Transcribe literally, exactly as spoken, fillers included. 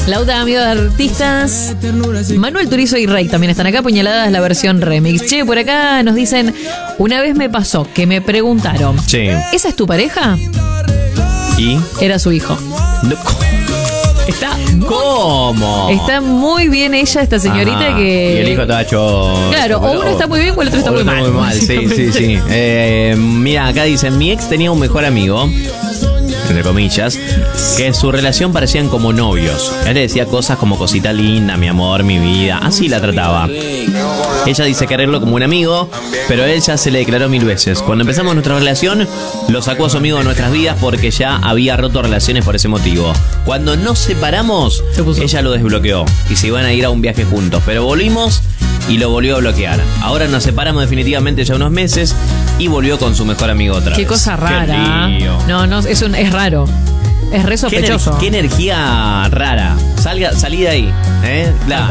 Lauda, amigo de artistas. Manuel Turizo y Rey también están acá. Puñaladas, la versión remix. Che, por acá nos dicen: una vez me pasó que me preguntaron, Sí. ¿esa es tu pareja? ¿Y? Era su hijo. No, Está, ¿cómo? está muy bien ella, esta señorita. Ajá. Que... Y el hijo está hecho... Claro, o uno está muy bien o el otro está o muy el otro mal. muy mal. Sí, sí, sí. Eh, mira, acá dicen: mi ex tenía un mejor amigo, entre comillas, que su relación parecían como novios. Él le decía cosas como cosita linda, mi amor, mi vida. Así la trataba. Ella dice quererlo como un amigo, pero él ya se le declaró mil veces. Cuando empezamos nuestra relación, lo sacó a su amigo de nuestras vidas porque ya había roto relaciones por ese motivo. Cuando nos separamos, ella lo desbloqueó y se iban a ir a un viaje juntos. Pero volvimos y lo volvió a bloquear. Ahora nos separamos definitivamente ya unos meses y volvió con su mejor amigo otra Qué vez. cosa rara. Qué lío. No, no, es, un, es raro. Es re Qué, sospechoso. ener- qué energía rara. Salga, salí de ahí. ¿eh? La,